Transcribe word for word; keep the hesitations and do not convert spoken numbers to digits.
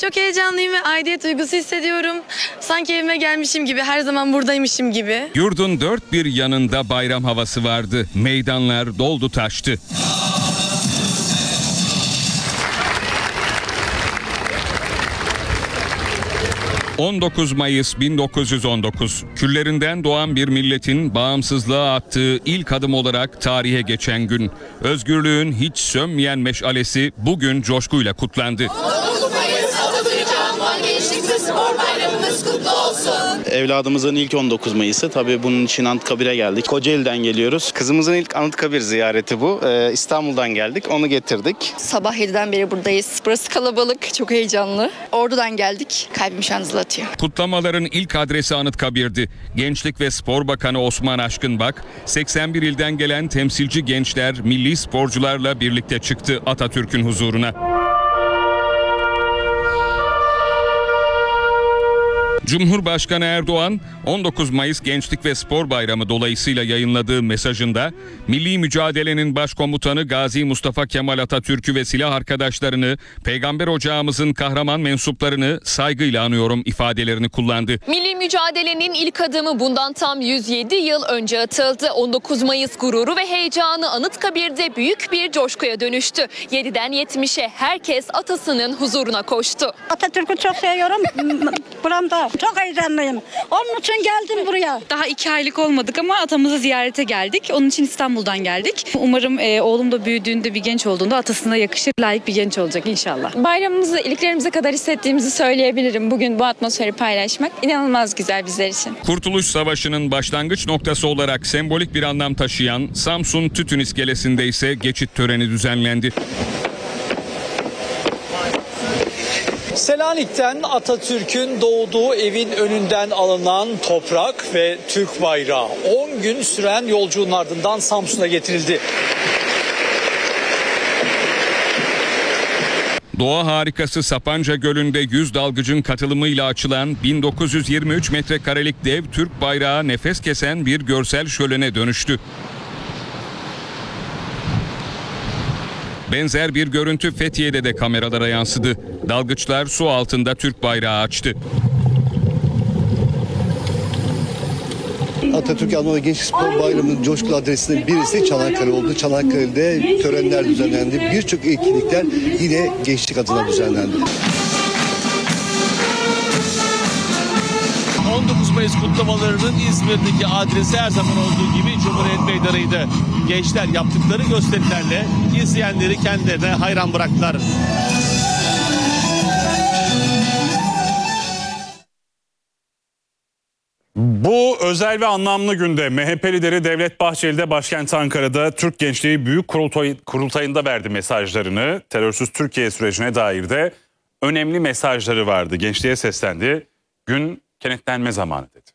Çok heyecanlıyım ve aidiyet duygusu hissediyorum. Sanki evime gelmişim gibi, her zaman buradaymışım gibi. Yurdun dört bir yanında bayram havası vardı. Meydanlar doldu taştı. on dokuz Mayıs bin dokuz yüz on dokuz, küllerinden doğan bir milletin bağımsızlığa attığı ilk adım olarak tarihe geçen gün. Özgürlüğün hiç sönmeyen meşalesi bugün coşkuyla kutlandı. Evladımızın ilk on dokuz Mayıs'ı. Tabii bunun için Anıtkabir'e geldik. Kocaeli'den geliyoruz. Kızımızın ilk Anıtkabir ziyareti bu. Ee, İstanbul'dan geldik. Onu getirdik. Sabah yediden beri buradayız. Burası kalabalık, çok heyecanlı. Ordu'dan geldik. Kalbim şu an hızlı atıyor. Kutlamaların ilk adresi Anıtkabir'di. Gençlik ve Spor Bakanı Osman Aşkınbak, seksen bir ilden gelen temsilci gençler, milli sporcularla birlikte çıktı Atatürk'ün huzuruna. Cumhurbaşkanı Erdoğan, on dokuz Mayıs Gençlik ve Spor Bayramı dolayısıyla yayınladığı mesajında, milli mücadelenin başkomutanı Gazi Mustafa Kemal Atatürk'ü ve silah arkadaşlarını, Peygamber ocağımızın kahraman mensuplarını saygıyla anıyorum ifadelerini kullandı. Milli mücadelenin ilk adımı bundan tam yüz yedi yıl önce atıldı. on dokuz Mayıs gururu ve heyecanı Anıtkabir'de büyük bir coşkuya dönüştü. yediden yetmişe herkes atasının huzuruna koştu. Atatürk'ü çok seviyorum. Buramda çok heyecanlıyım. Onun için geldim buraya. Daha iki aylık olmadık ama atamızı ziyarete geldik. Onun için İstanbul'dan geldik. Umarım e, oğlum da büyüdüğünde, bir genç olduğunda atasına yakışır, layık bir genç olacak inşallah. Bayramımızı iliklerimize kadar hissettiğimizi söyleyebilirim. Bugün bu atmosferi paylaşmak inanılmaz güzel bizler için. Kurtuluş Savaşı'nın başlangıç noktası olarak sembolik bir anlam taşıyan Samsun Tütün İskelesi'nde ise geçit töreni düzenlendi. Selanik'ten Atatürk'ün doğduğu evin önünden alınan toprak ve Türk bayrağı on gün süren yolculuğun ardından Samsun'a getirildi. Doğa harikası Sapanca Gölü'nde yüz dalgıcın katılımıyla açılan bin dokuz yüz yirmi üç metrekarelik dev Türk bayrağı nefes kesen bir görsel şölene dönüştü. Benzer bir görüntü Fethiye'de de kameralara yansıdı. Dalgıçlar su altında Türk bayrağı açtı. Atatürk Anma ve Gençlik Spor Bayramı'nın coşkulu adresinden birisi Çanakkale oldu. Çanakkale'de törenler düzenlendi. Birçok etkinlikler yine gençlik adına düzenlendi. on dokuz Mayıs kutlamalarının İzmir'deki adresi her zaman olduğu gibi Cumhuriyet Meydanı'ydı. Gençler yaptıkları gösterilerle izleyenleri kendilerine hayran bıraktılar. Bu özel ve anlamlı günde M H P lideri Devlet Bahçeli de başkent Ankara'da Türk Gençliği Büyük Kurultay, Kurultayı'nda verdi mesajlarını. Terörsüz Türkiye sürecine dair de önemli mesajları vardı. Gençliğe seslendi. Gün kenetlenme zamanı dedi.